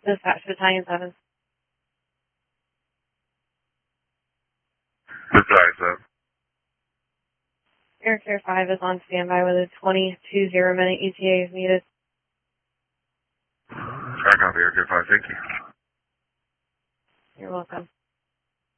Dispatch Battalion 7. Battalion 7. Air Care 5 is on standby with a 20-minute ETA if needed. I copy Air Care 5, thank you. You're welcome.